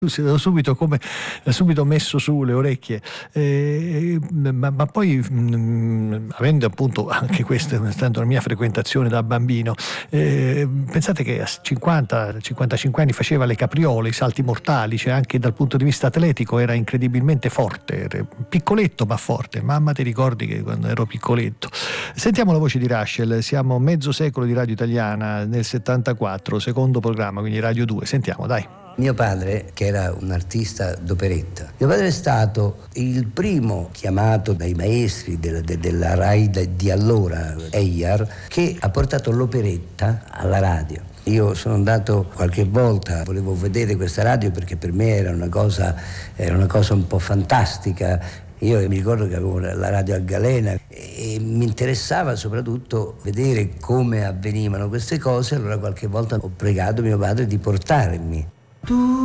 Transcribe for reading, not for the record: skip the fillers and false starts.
subito messo su le orecchie, ma poi avendo appunto anche questa stando la mia frequentazione da bambino, pensate che a 50-55 anni faceva le capriole, i salti mortali, cioè anche dal punto di vista atletico era incredibilmente forte, era piccoletto ma forte. Mamma, ti ricordi che quando ero piccoletto? Sentiamo la voce di Rachel, siamo mezzo secolo di radio italiana, nel 74, secondo programma, quindi Radio 2, sentiamo, dai. Mio padre, che era un artista d'operetta, mio padre è stato il primo chiamato dai maestri della Rai di allora, Eyar, che ha portato l'operetta alla radio. Io sono andato qualche volta, volevo vedere questa radio perché per me era una cosa un po' fantastica. Io mi ricordo che avevo la radio a galena e mi interessava soprattutto vedere come avvenivano queste cose, allora qualche volta ho pregato mio padre di portarmi.